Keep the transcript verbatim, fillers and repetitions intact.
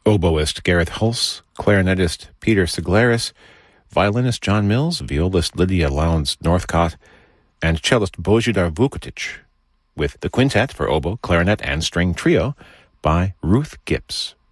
oboist Gareth Hulse, clarinetist Peter Siglaris, violinist John Mills, violist Lydia Lowndes Northcott, and cellist Božidar Vukotic, with the quintet for oboe, clarinet, and string trio by Ruth Gips.